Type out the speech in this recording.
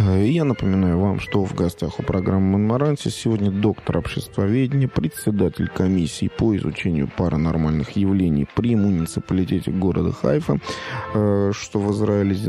И я напоминаю вам, что в гостях у программы «Монмаранси» сегодня доктор обществоведения, председатель комиссии по изучению паранормальных явлений при муниципалитете города Хайфа, что в Израиле,